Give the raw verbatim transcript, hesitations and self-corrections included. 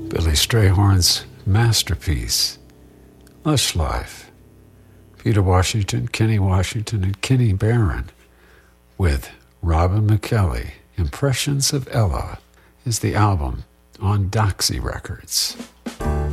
Billy Strayhorn's masterpiece, Lush Life. Peter Washington, Kenny Washington, and Kenny Barron with Robin McKelly. Impressions of Ella is the album on Doxy Records.